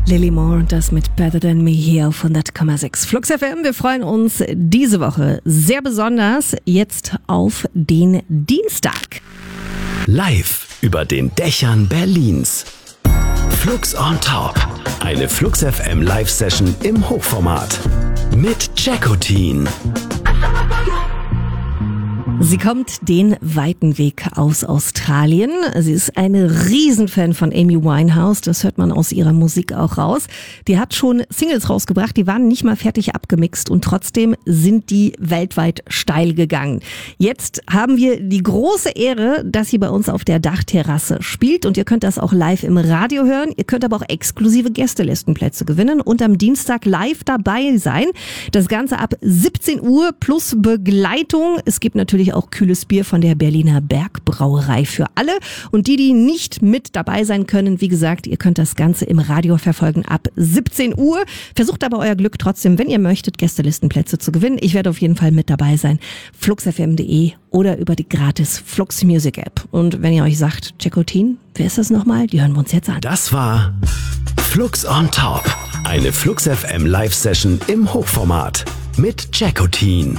Lily Moore und das mit Better Than Me hier auf 100,6 Flux FM. Wir freuen uns diese Woche sehr besonders jetzt auf den Dienstag. Live über den Dächern Berlins. Flux on Top. Eine Flux FM Live-Session im Hochformat. Mit Jackotin. Sie kommt den weiten Weg aus Australien. Sie ist eine Riesenfan von Amy Winehouse. Das hört man aus ihrer Musik auch raus. Die hat schon Singles rausgebracht, die waren nicht mal fertig abgemixt und trotzdem sind die weltweit steil gegangen. Jetzt haben wir die große Ehre, dass sie bei uns auf der Dachterrasse spielt und ihr könnt das auch live im Radio hören. Ihr könnt aber auch exklusive Gästelistenplätze gewinnen und am Dienstag live dabei sein. Das Ganze ab 17 Uhr plus Begleitung. Es gibt natürlich auch kühles Bier von der Berliner Bergbrauerei für alle. Und die nicht mit dabei sein können, wie gesagt, ihr könnt das Ganze im Radio verfolgen ab 17 Uhr. Versucht aber euer Glück trotzdem, wenn ihr möchtet, Gästelistenplätze zu gewinnen. Ich werde auf jeden Fall mit dabei sein. fluxfm.de oder über die gratis Flux Music App. Und wenn ihr euch sagt, Jackotin, wer ist das nochmal? Die hören wir uns jetzt an. Das war Flux on Top. Eine Flux FM Live-Session im Hochformat. Mit Jackotin.